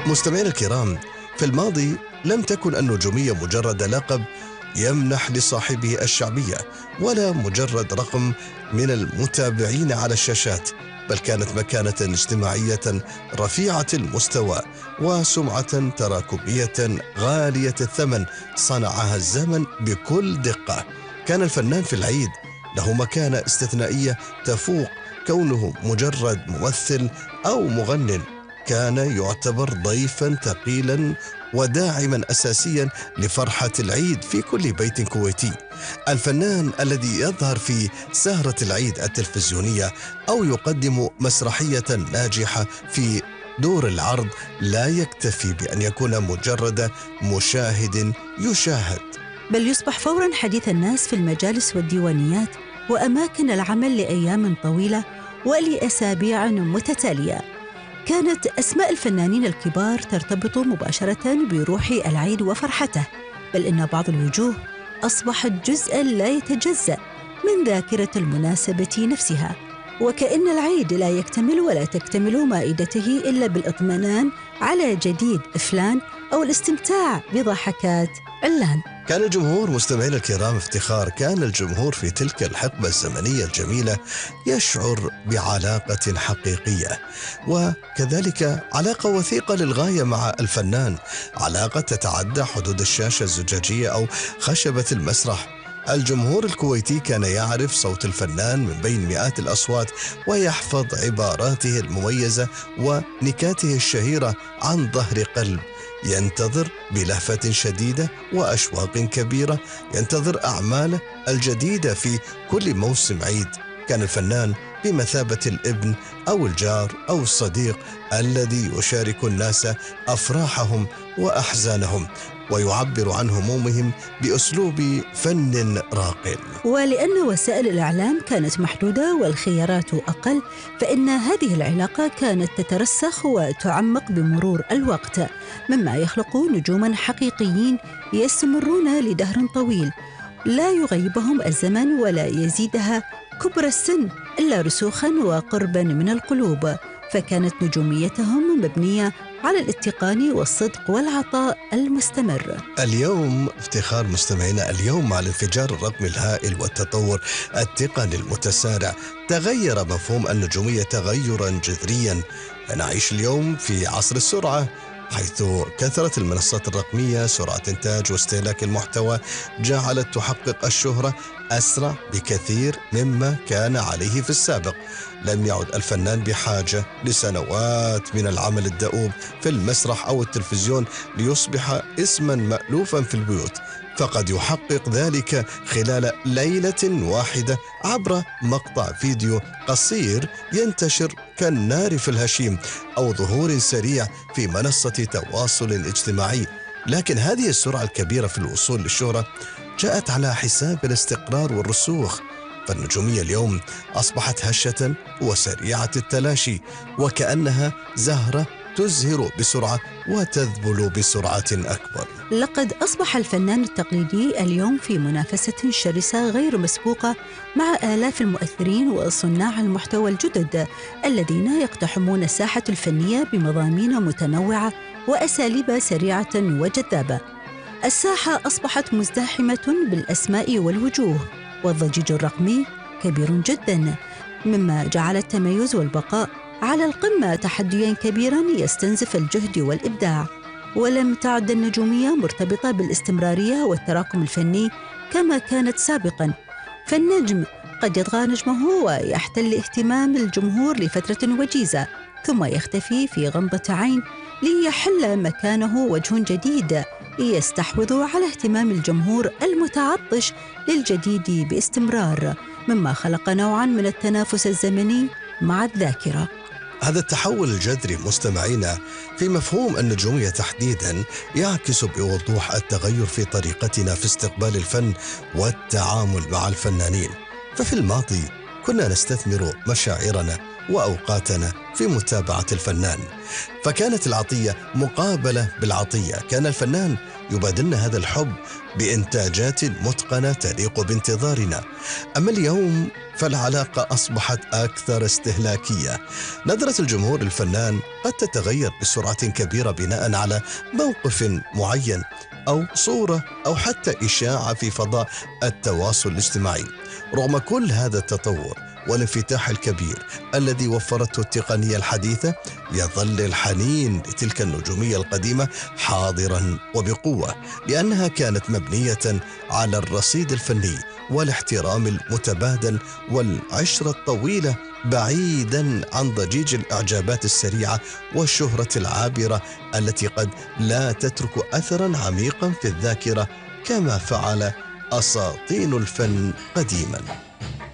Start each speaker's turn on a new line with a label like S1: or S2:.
S1: مستمعينا الكرام، في الماضي لم تكن النجومية مجرد لقب يمنح لصاحبه الشعبية، ولا مجرد رقم من المتابعين على الشاشات، بل كانت مكانة اجتماعية رفيعة المستوى وسمعة تراكمية غالية الثمن صنعها الزمن بكل دقة. كان الفنان في العيد له مكانة استثنائية تفوق كونه مجرد ممثل أو مغنٍ. كان يعتبر ضيفاً ثقيلاً وداعماً أساسياً لفرحة العيد في كل بيت كويتي. الفنان الذي يظهر في سهرة العيد التلفزيونية أو يقدم مسرحية ناجحة في دور العرض لا يكتفي بأن يكون مجرد مشاهد يشاهد،
S2: بل يصبح فوراً حديث الناس في المجالس والديوانيات وأماكن العمل لأيام طويلة ولأسابيع متتالية. كانت أسماء الفنانين الكبار ترتبط مباشرة بروح العيد وفرحته، بل إن بعض الوجوه أصبحت جزءاً لا يتجزأ من ذاكرة المناسبة نفسها، وكأن العيد لا يكتمل ولا تكتمل مائدته إلا بالإطمئنان على جديد فلان أو الاستمتاع بضحكات علان.
S1: كان الجمهور مستمعين الكرام افتخار. كان الجمهور في تلك الحقبة الزمنية الجميلة يشعر بعلاقة حقيقية، وكذلك علاقة وثيقة للغاية مع الفنان، علاقة تتعدى حدود الشاشة الزجاجية أو خشبة المسرح. الجمهور الكويتي كان يعرف صوت الفنان من بين مئات الأصوات، ويحفظ عباراته المميزة ونكاته الشهيرة عن ظهر قلب. ينتظر بلهفة شديدة وأشواق كبيرة، ينتظر أعماله الجديدة في كل موسم عيد. كان الفنان بمثابة الابن أو الجار أو الصديق الذي يشارك الناس أفراحهم وأحزانهم، ويعبر عن همومهم بأسلوب فن راق.
S2: ولأن وسائل الإعلام كانت محدودة والخيارات أقل، فإن هذه العلاقة كانت تترسخ وتعمق بمرور الوقت، مما يخلق نجوما حقيقيين يستمرون لدهر طويل لا يغيبهم الزمن ولا يزيدها كبر السن إلا رسوخا وقربا من القلوب. فكانت نجوميتهم مبنية على الاتقان والصدق والعطاء المستمر.
S1: اليوم افتخار مستمعينا، اليوم مع الانفجار الرقمي الهائل والتطور التقني المتسارع تغير مفهوم النجومية تغيرا جذريا. نعيش اليوم في عصر السرعة، حيث كثرت المنصات الرقمية، سرعة إنتاج واستهلاك المحتوى جعلت تحقق الشهرة أسرع بكثير مما كان عليه في السابق. لم يعد الفنان بحاجة لسنوات من العمل الدؤوب في المسرح أو التلفزيون ليصبح اسما مألوفا في البيوت، فقد يحقق ذلك خلال ليلة واحدة عبر مقطع فيديو قصير ينتشر كالنار في الهشيم، أو ظهور سريع في منصة تواصل اجتماعي. لكن هذه السرعة الكبيرة في الوصول للشهرة جاءت على حساب الاستقرار والرسوخ. فالنجومية اليوم أصبحت هشة وسريعة التلاشي، وكأنها زهرة تزهر بسرعة وتذبل بسرعة أكبر.
S2: لقد أصبح الفنان التقليدي اليوم في منافسة شرسة غير مسبوقة مع آلاف المؤثرين وصناع المحتوى الجدد الذين يقتحمون الساحة الفنية بمضامين متنوعة وأساليب سريعة وجذابة. الساحة أصبحت مزدحمة بالأسماء والوجوه، والضجيج الرقمي كبير جدا، مما جعل التميز والبقاء على القمة تحدياً كبيراً يستنزف الجهد والإبداع. ولم تعد النجومية مرتبطة بالاستمرارية والتراكم الفني كما كانت سابقاً، فالنجم قد يطغى نجمه ويحتل اهتمام الجمهور لفترة وجيزة، ثم يختفي في غمضة عين ليحل مكانه وجه جديد يستحوذ على اهتمام الجمهور المتعطش للجديد باستمرار، مما خلق نوعاً من التنافس الزمني مع الذاكرة.
S1: هذا التحول الجذري مستمعينا في مفهوم النجومية تحديدا يعكس بوضوح التغير في طريقتنا في استقبال الفن والتعامل مع الفنانين. ففي الماضي كنا نستثمر مشاعرنا وأوقاتنا في متابعة الفنان، فكانت العطية مقابلة بالعطية. كان الفنان يبادلنا هذا الحب بإنتاجات متقنة تليق بانتظارنا. أما اليوم فالعلاقة أصبحت أكثر استهلاكية. نظرة الجمهور الفنان قد تتغير بسرعة كبيرة بناء على موقف معين أو صورة أو حتى إشاعة في فضاء التواصل الاجتماعي. رغم كل هذا التطور والانفتاح الكبير الذي وفرته التقنية الحديثة، يظل الحنين لتلك النجومية القديمة حاضرا وبقوة، لأنها كانت مبنية على الرصيد الفني والاحترام المتبادل والعشرة الطويلة، بعيدا عن ضجيج الإعجابات السريعة والشهرة العابرة التي قد لا تترك أثرا عميقا في الذاكرة كما فعل أساطين الفن قديما.